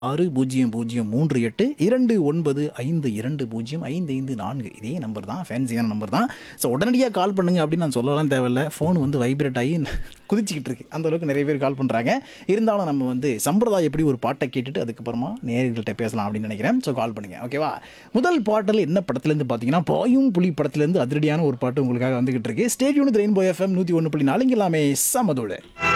6008295254 இதே நம்பர் தான், ஃபேன்சியான நம்பர் தான். ஸோ உடனடியாக கால் பண்ணுங்க அப்படின்னு நான் சொல்லலாம் தேவையில்ல. ஃபோன் வந்து வைப்ரேட் ஆகி குதிச்சுக்கிட்டு இருக்கு. அந்த அளவுக்கு நிறைய பேர் கால் பண்ணுறாங்க. இருந்தாலும் நம்ம வந்து சம்பிரதாயம் எப்படி ஒரு பாட்டை கேட்டுட்டு அதுக்கப்புறமா நேயர்கள்ட்ட பேசலாம் அப்படின்னு நினைக்கிறேன். ஸோ கால் பண்ணுங்க, ஓகேவா? முதல் பாட்டில் என்ன படத்துலேருந்து பார்த்தீங்கன்னா, பாயும் புலி படத்துலேருந்து அதிரடியான ஒரு பாட்டு உங்களுக்காக வந்துகிட்டு இருக்கு. ஸ்டேடியம் ரெயின்போ FM 101.4 எல்லாமே சமதோடு.